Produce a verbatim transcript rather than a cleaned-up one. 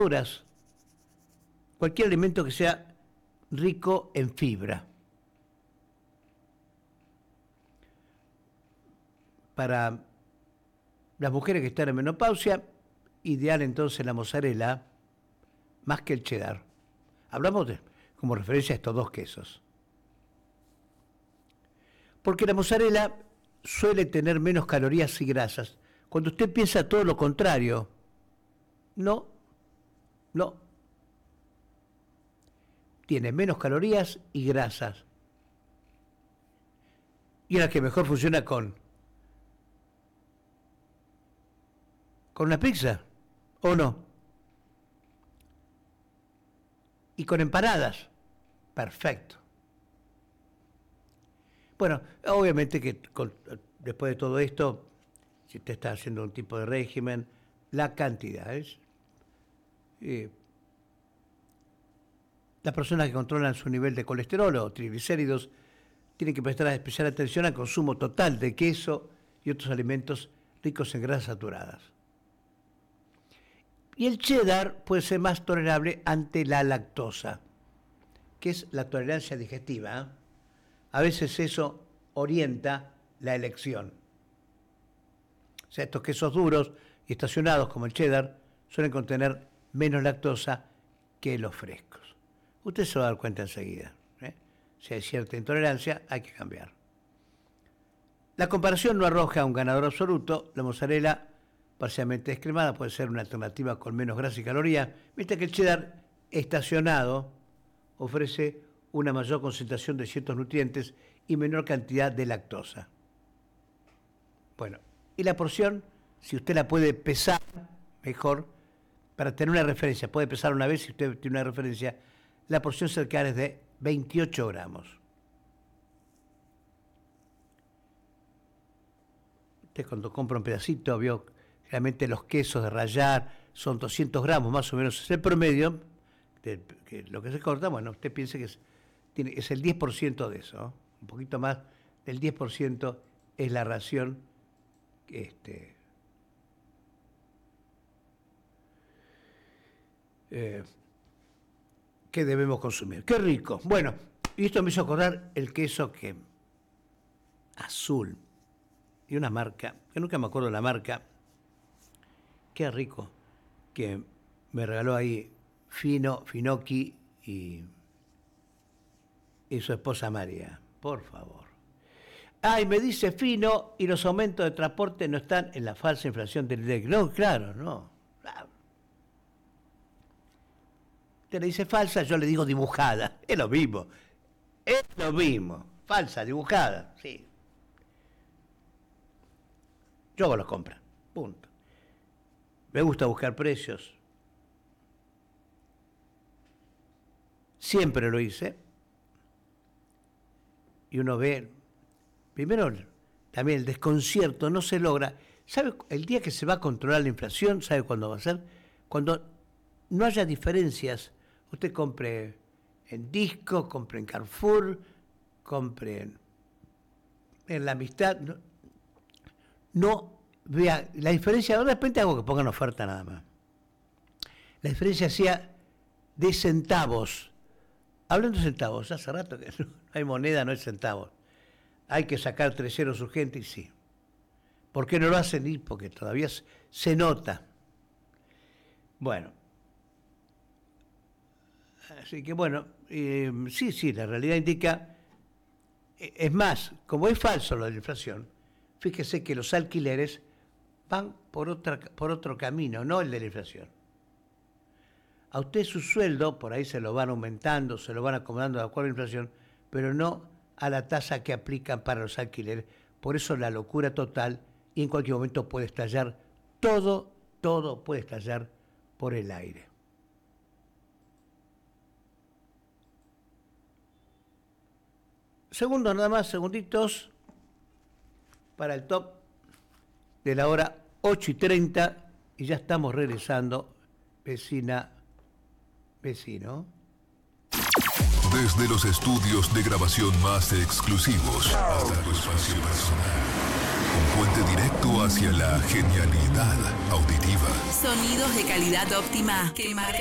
verduras, cualquier alimento que sea rico en fibra. Para las mujeres que están en menopausia, ideal entonces la mozzarella más que el cheddar. Hablamos de, como referencia a estos dos quesos. Porque la mozzarella suele tener menos calorías y grasas. Cuando usted piensa todo lo contrario, no, no. Tiene menos calorías y grasas. Y es la que mejor funciona con, con una pizza, ¿o no? Y con empanadas, perfecto. Bueno, obviamente que con, después de todo esto, si usted está haciendo un tipo de régimen, la cantidad es... Eh, las personas que controlan su nivel de colesterol o triglicéridos tienen que prestar especial atención al consumo total de queso y otros alimentos ricos en grasas saturadas. Y el cheddar puede ser más tolerable ante la lactosa, que es la tolerancia digestiva, ¿eh? A veces eso orienta la elección. O sea, estos quesos duros y estacionados como el cheddar suelen contener menos lactosa que los frescos. Usted se va a dar cuenta enseguida, ¿eh? Si hay cierta intolerancia, hay que cambiar. La comparación no arroja un ganador absoluto. La mozzarella parcialmente descremada puede ser una alternativa con menos grasa y calorías, mientras que el cheddar estacionado ofrece una mayor concentración de ciertos nutrientes y menor cantidad de lactosa. Bueno, y la porción, si usted la puede pesar mejor, para tener una referencia, puede pesar una vez si usted tiene una referencia, la porción cercana es de veintiocho gramos. Usted cuando compra un pedacito, vio, realmente los quesos de rallar son doscientos gramos, más o menos es el promedio de, que lo que se corta. Bueno, usted piense que es, tiene, es el diez por ciento de eso, ¿no? Un poquito más del diez por ciento es la ración este, eh, que debemos consumir. ¡Qué rico! Bueno, y esto me hizo acordar el queso que azul, y una marca, que nunca me acuerdo la marca, qué rico, que me regaló ahí Fino, Finocchi y, y su esposa María. Por favor. Ay, me dice Fino, y los aumentos de transporte no están en la falsa inflación del I E C. No, claro, no. Usted le dice falsa, yo le digo dibujada. Es lo mismo. Es lo mismo. Falsa, dibujada, sí. Yo hago las compras, punto. Me gusta buscar precios. Siempre lo hice. Y uno ve, primero, también el desconcierto no se logra. ¿Sabe? El día que se va a controlar la inflación, ¿sabe cuándo va a ser? Cuando no haya diferencias. Usted compre en Disco, compre en Carrefour, compre en, en La Amistad. No, no vea la diferencia. De repente hago que pongan oferta nada más. La diferencia sea de centavos. Hablando de centavos, hace rato que no hay moneda, no hay centavos. Hay que sacar tres ceros urgente y sí. ¿Por qué no lo hacen? Y porque todavía se nota. Bueno. Así que bueno, eh, sí, sí, la realidad indica, eh, es más, como es falso lo de la inflación, fíjese que los alquileres van por, otra, por otro camino, no el de la inflación. A usted su sueldo, por ahí se lo van aumentando, se lo van acomodando de acuerdo a la inflación, pero no a la tasa que aplican para los alquileres. Por eso la locura total, y en cualquier momento puede estallar, todo, todo puede estallar por el aire. Segundos nada más, segunditos, para el top de la hora ocho y treinta, y ya estamos regresando, vecina, vecino. Desde los estudios de grabación más exclusivos hasta tu espacio personal. Un puente directo hacia la genialidad auditiva. Sonidos de calidad óptima que marcan